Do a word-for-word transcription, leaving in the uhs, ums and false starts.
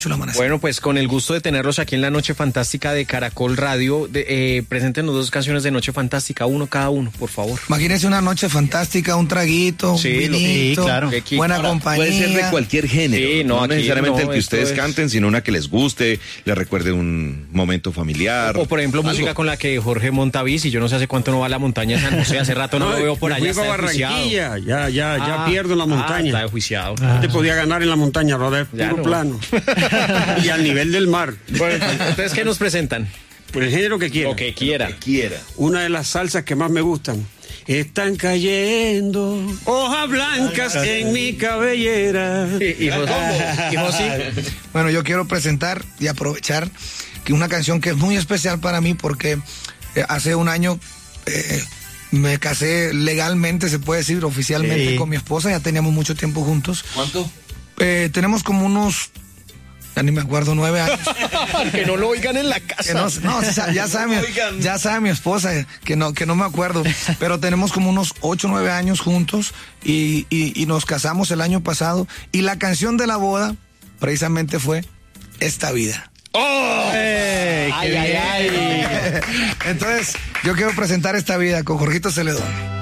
Bueno, pues con el gusto de tenerlos aquí en la Noche Fantástica de Caracol Radio, de, eh, preséntenos dos canciones de Noche Fantástica, uno cada uno, por favor. Imagínense una noche fantástica, un traguito, sí, un vinito, sí, claro. buena Ahora, compañía. puede ser de cualquier género, sí, no, no aquí necesariamente no, el que ustedes es... canten, sino una que les guste, les recuerde un momento familiar. O por ejemplo, algo. música con la que Jorge monta bici, yo no sé hace cuánto no va a la montaña de San José, hace rato no, no lo veo por allá, está Barranquilla, ya, ya, ya ah, pierdo en la montaña. Ah, está desjuiciado. Ah. Te podía ganar en la montaña, Robert, Ya puro no. plano. Y al nivel del mar. Bueno, entonces, ¿qué nos presentan? Por el género que quiera. Lo que quiera. Lo que quiera. Una de las salsas que más me gustan. Están cayendo hojas blancas en mi cabellera. ¿Y, y José? ¿Y José? Bueno, yo quiero presentar y aprovechar que una canción que es muy especial para mí porque eh, hace un año eh, me casé legalmente, se puede decir, oficialmente Sí. con mi esposa, ya teníamos mucho tiempo juntos. ¿Cuánto? Eh, tenemos como unos, ya ni me acuerdo, nueve años. Que no lo oigan en la Que casa. no, no, ya sabe, mi, ya sabe mi esposa que no, que no me acuerdo, pero tenemos como unos ocho, nueve años juntos y, y, y nos casamos el año pasado y la canción de la boda precisamente fue Esta Vida. ¡Oh! ¡Ey, ay, ay, ay! Entonces, yo quiero presentar Esta Vida con Jorgito Celedón.